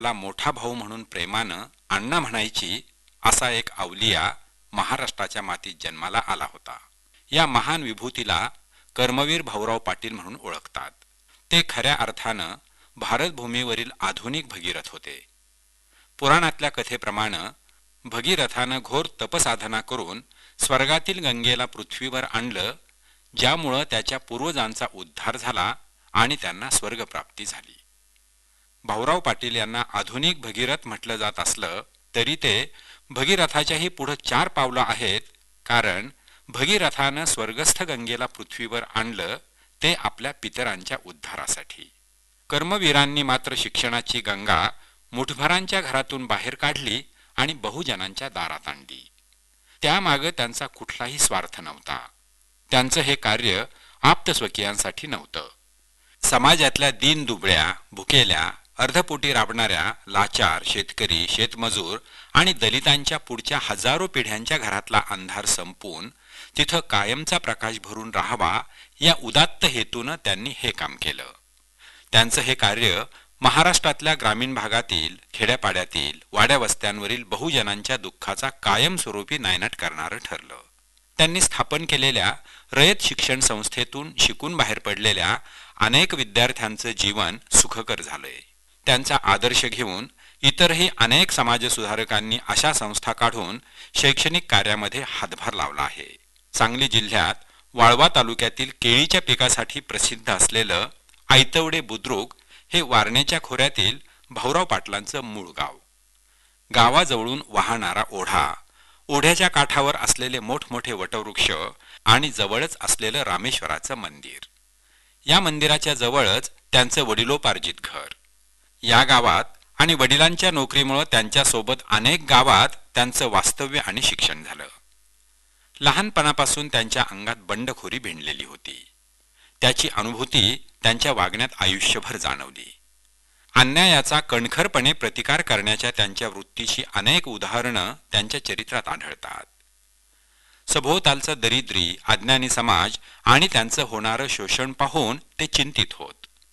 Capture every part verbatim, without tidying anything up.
आपला मोठा भाऊ म्हणून प्रेमानं अण्णा म्हणायची असा एक अवलिया महाराष्ट्राच्या मातीत जन्माला आला होता. या महान विभूतीला कर्मवीर भाऊराव पाटील म्हणून ओळखतात. ते खऱ्या अर्थानं भारतभूमीवरील आधुनिक भगीरथ होते. पुराणातल्या कथेप्रमाणे भगीरथानं घोर तपसाधना करून स्वर्गातील गंगेला पृथ्वीवर आणलं, ज्यामुळं त्याच्या पूर्वजांचा उद्धार झाला आणि त्यांना स्वर्गप्राप्ती झाली. भाऊराव पाटील यांना आधुनिक भगीरथ म्हटलं जात असलं तरी ते भगीरथाच्याही पुढे चार पावलं आहेत, कारण भगीरथानं स्वर्गस्थ गंगेला पृथ्वीवर आणलं ते आपल्या पितरांच्या उद्धारासाठी. कर्मवीरांनी मात्र शिक्षणाची गंगा मुठभरांच्या घरातून बाहेर काढली आणि बहुजनांच्या दारात आणली. त्यामागे त्यांचा कुठलाही स्वार्थ नव्हता. त्यांचं हे कार्य आप्तस्वकीयांसाठी नव्हतं. समाजातल्या दीन दुबळ्या, भुकेल्या, अर्धपोटी राबणाऱ्या लाचार शेतकरी, शेतमजूर आणि दलितांच्या पुढच्या हजारो पिढ्यांच्या घरातला अंधार संपून तिथं कायमचा प्रकाश भरून राहावा या उदात्त हेतूनं त्यांनी हे काम केलं. त्यांचं हे कार्य महाराष्ट्रातल्या ग्रामीण भागातील, खेड्यापाड्यातील, वाड्या वस्त्यांवरील बहुजनांच्या दुःखाचा कायमस्वरूपी नायनाट करणारं ठरलं. त्यांनी स्थापन केलेल्या रयत शिक्षण संस्थेतून शिकून बाहेर पडलेल्या अनेक विद्यार्थ्यांचं जीवन सुखकर झालंय. त्यांचा आदर्श घेऊन इतरही अनेक समाजसुधारकांनी अशा संस्था काढून शैक्षणिक कार्यामध्ये हातभार लावला आहे. सांगली जिल्ह्यात वाळवा तालुक्यातील केळीच्या पिकासाठी प्रसिद्ध असलेलं आयतवडे बुद्रुक हे वारणेच्या खोऱ्यातील भाऊराव पाटलांचं मूळ गाव. गावाजवळून वाहणारा ओढा, ओढ्याच्या काठावर असलेले मोठमोठे वटवृक्ष आणि जवळच असलेलं रामेश्वराचं मंदिर. या मंदिराच्या जवळच त्यांचं वडिलोपार्जित घर. या गावात आणि वडिलांच्या नोकरीमुळे त्यांच्यासोबत अनेक गावात त्यांचं वास्तव्य आणि शिक्षण झालं. लहानपणापासून त्यांच्या अंगात बंडखोरी भिनलेली होती. त्याची अनुभूती त्यांच्या वागण्यात आयुष्यभर जाणवली. अन्यायाचा कणखरपणे प्रतिकार करण्याच्या त्यांच्या वृत्तीची अनेक उदाहरणं त्यांच्या चरित्रात आढळतात. सभोवतालचं दरिद्री, अज्ञानी समाज आणि त्यांचं होणारं शोषण पाहून ते चिंतित होत.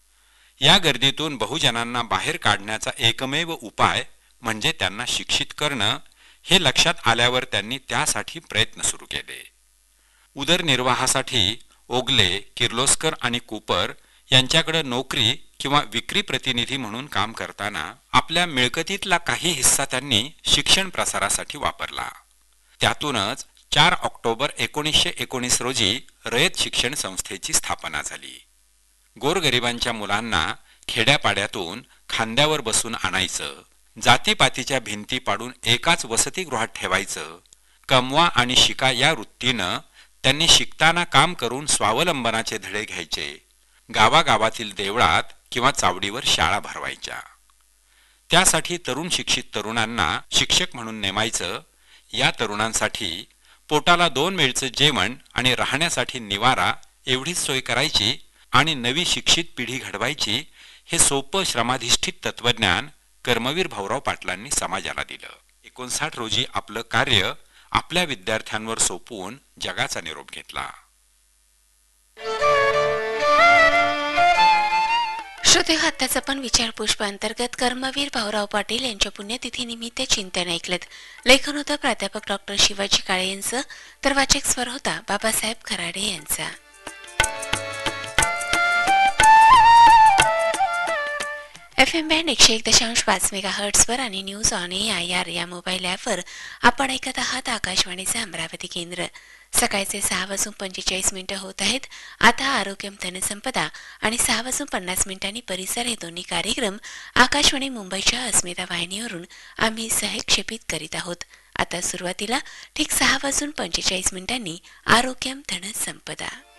या गर्दीतून बहुजनांना बाहेर काढण्याचा एकमेव उपाय म्हणजे त्यांना शिक्षित करणं हे लक्षात आल्यावर त्यांनी त्यासाठी प्रयत्न सुरू केले. उदरनिर्वाहासाठी ओगले, किर्लोस्कर आणि कूपर यांच्याकडे नोकरी किंवा विक्री प्रतिनिधी म्हणून काम करताना आपल्या मिळकतीतला काही हिस्सा त्यांनी शिक्षण प्रसारासाठी वापरला. त्यातूनच चार ऑक्टोबर एकोणीसशे एकोणीस रोजी रयत शिक्षण संस्थेची स्थापना झाली. गोरगरिबांच्या मुलांना खेड्यापाड्यातून खांद्यावर बसून आणायचं, जातीपातीच्या भिंती पाडून एकाच वसतिगृहात ठेवायचं, कमवा आणि शिका या वृत्तीनं त्यांनी शिकताना काम करून स्वावलंबनाचे धडे घ्यायचे. गावागावातील देवळात किंवा चावडीवर शाळा भरवायच्या. त्यासाठी तरुण शिक्षित तरुणांना शिक्षक म्हणून नेमायचं. या तरुणांसाठी पोटाला दोन वेळचं जेवण आणि राहण्यासाठी निवारा एवढीच सोय करायची आणि नवी शिक्षित पिढी घडवायची. हे सोपं श्रमाधिष्ठित तत्वज्ञान कर्मवीर भाऊराव पाटलांनी समाजाला दिलं. एकोणसाठ रोजी आपलं कार्य आपल्या विद्यार्थ्यांवर सोपवून जगाचा निरोप घेतला. श्रोते, आत्ताच आपण विचार पुष्प अंतर्गत कर्मवीर भाऊराव पाटील यांच्या पुण्यतिथी निमित्त चिंतन ऐकलत. लेखन होतं प्राध्यापक डॉक्टर शिवाजी काळे यांचं, तर वाचक स्वर होता बाबासाहेब खराडे यांचा. एफ एम बँड एकशे एक दशांश पाच मेगा हर्ट्सवर आणि news on A I R या मोबाईल ॲपवर आपण ऐकत आहात आकाशवाणीचे अमरावती केंद्र. सकाळचे सहा वाजून पंचेचाळीस मिनिटं होत आहेत. आता आरोग्यम धनसंपदा आणि सहा वाजून पन्नास मिनिटांनी परिसर हे दोन्ही कार्यक्रम आकाशवाणी मुंबईच्या अस्मिता वाहिनीवरून आम्ही सहक्षेपित करीत आहोत. आता सुरुवातीला ठीक सहा वाजून पंचेचाळीस मिनिटांनी आरोग्यम धनसंपदा.